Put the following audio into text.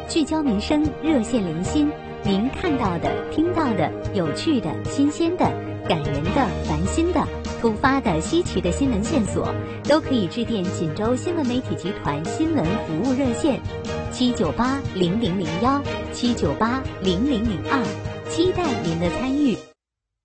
聚焦民生，热线连心。您看到的、听到的、有趣的、新鲜的、感人的、烦心的、突发的、稀奇的新闻线索，都可以致电锦州新闻媒体集团新闻服务热线7980001，7980002，期待您的参与。